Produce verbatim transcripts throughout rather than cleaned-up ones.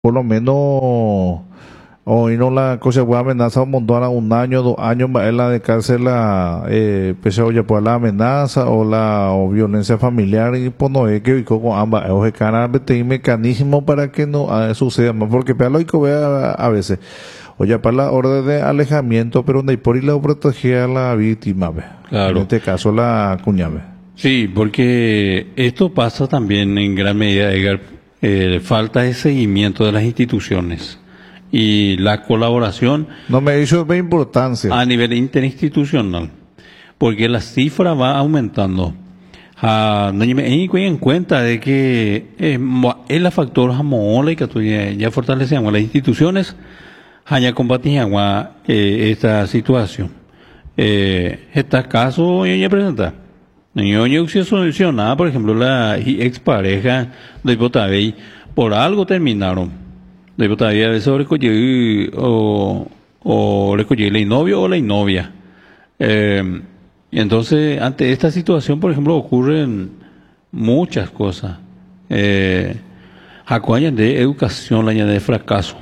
por lo menos, hoy no la cosa puede amenaza un montón a un año, dos años, en la de cárcel, la, eh, pese a oye, pues la amenaza o la o violencia familiar y pues no es que y con ambas, o que cara un mecanismo para que no ah, suceda más, porque para lo que vea a veces, oye, para la orden de alejamiento, pero no hay por ir la proteger a la víctima, ve. En Claro. este caso la cuñada. Sí, porque esto pasa también en gran medida, Edgar, eh, falta de seguimiento de las instituciones y la colaboración No me hizo de importancia. a nivel interinstitucional, porque la cifra va aumentando. Ah, no me en cuenta de que eh, mo- es la factor jamola y que tú ya, ya fortalecemos las instituciones, ya combatimos eh, esta situación. Eh, este caso yo ya presenta. Yo ya se solucionaba, por ejemplo, la expareja de Botabey, por algo terminaron. De Botabey a veces recogí o, o recogí el novio o la novia. Eh, entonces, ante esta situación, por ejemplo, ocurren muchas cosas. Eh, Acompañan de educación, la de fracaso.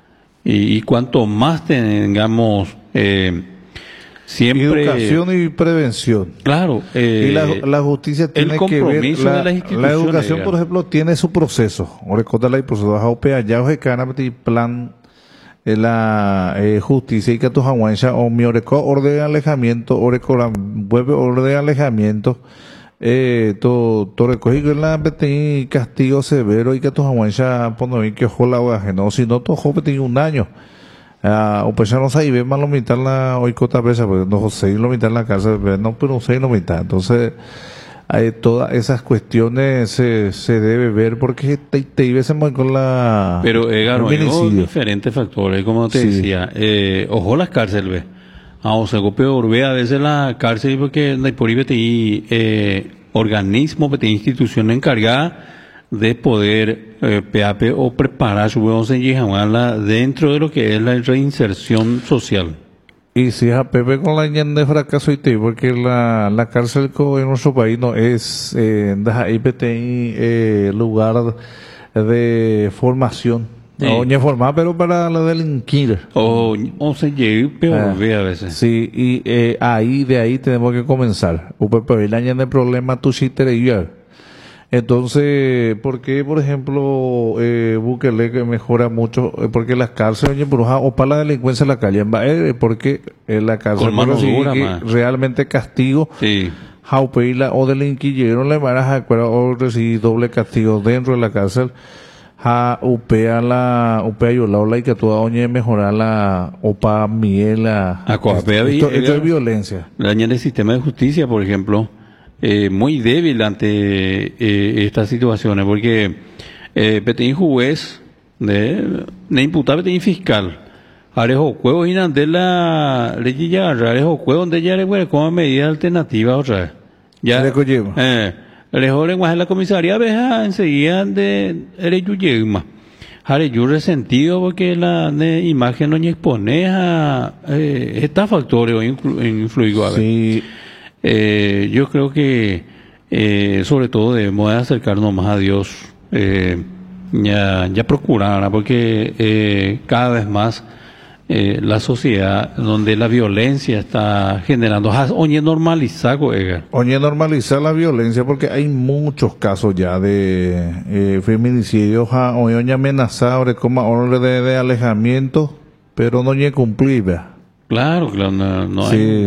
Y, y cuanto más tengamos eh, siempre... Educación y prevención. Claro. Eh, y la, la justicia tiene que ver, compromiso la, de las instituciones, la educación, digamos. por ejemplo, tiene su proceso. Ahora recuerda el proceso de Jaupea, ya os canamente plan de la eh, justicia y que tu jaguancha o mi oreco orden de alejamiento, oreco la vuelve orden de alejamiento, eh, to, to recogido en la beti castigo severo y que tu jaguancha pono y que ojo la hogaje, no, si no tu joven tiene un año. Ah, o pues ya no sé, ve más lo mitad la hoy cota presa, porque no sé lo mitad en la cárcel, no, pero no sé lo mitad. Entonces, hay todas esas cuestiones se, se debe ver porque te, te ibas con la Pero, Edgar, el hay feminicidio. diferentes factores, como te Sí. decía. Eh, ojo las cárceles, ve. Ah, o sea, peor, ve a veces la cárcel porque no hay por ahí te eh, organismo, te institución encargada de poder eh, P A P o preparar su huevos en Yijahuala dentro de lo que es la reinserción social. Y si es a Pepe con la ñan de fracaso y te porque la, la cárcel co- en nuestro país no es eh, da- I P T I, eh, lugar de formación. Sí. No, ñe formar, pero para la delinquir. O, o se llega peor, Ah, ve a veces. Sí, y eh, ahí, de ahí tenemos que comenzar. Upe, pero el año de problema tu sí te llevar. Entonces, ¿por qué, por ejemplo, eh, Bukele que mejora mucho? Eh, porque las cárceles, oye, bruja, o para la delincuencia en la calle, en Baer, porque en la cárcel Con mano porque sí dura, que ma. realmente castigo, Sí. jaupeila o delinquilleron le van a o recibir doble castigo dentro de la cárcel. Ja, upea la, upea yo la ola y que toda oñe mejorar la, opa miel la, A coapea, esto, vi- esto es violencia. Daña el sistema de justicia, por ejemplo, eh, muy débil ante eh, estas situaciones, porque eh, Petín juez de, de imputable Petín fiscal, Arejo Cuevo y de la ley ya, Arejo Cuevo donde ya le como medida alternativa otra vez. Ya, Arejo lleva. eh, Arejo lenguaje en la comisaría, veja enseguida de Arejo Yegma. Arejo resentido porque la de imagen no expone a eh, esta factores influ, influido a ver. Sí, Eh, yo creo que eh, sobre todo debemos de acercarnos más a Dios, eh, ya, ya procurar, porque eh, cada vez más eh, la sociedad donde la violencia está generando, oye, normalizado, Edgar. oye, normalizar la violencia porque hay muchos casos ya de eh, feminicidios, ja, oye, oye, amenazadores, como orden de, de alejamiento, pero no oye cumplir, vea. Claro, claro, no, no hay. Sí,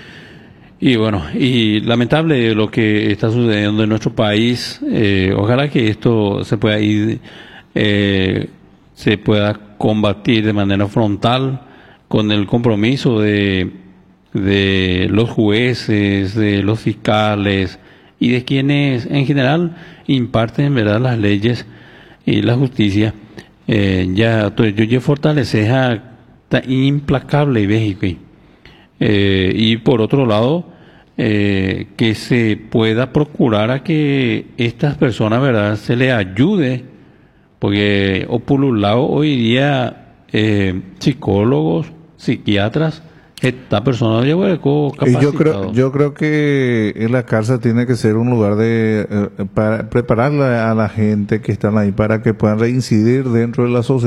Y bueno, y lamentable lo que está sucediendo en nuestro país. Eh, ojalá que esto se pueda ir, eh, se pueda combatir de manera frontal con el compromiso de, de los jueces, de los fiscales y de quienes en general imparten en verdad las leyes y la justicia. Eh, ya, to- yo ya fortalecer a ta implacable México. Eh, y por otro lado, eh, que se pueda procurar a que estas personas, ¿verdad?, se les ayude, porque o por un lado hoy día eh, psicólogos, psiquiatras Esta persona ya fue Y yo creo, capacitado. yo creo que en la cárcel tiene que ser un lugar de eh, para preparar a la gente que están ahí para que puedan reincidir dentro de la sociedad.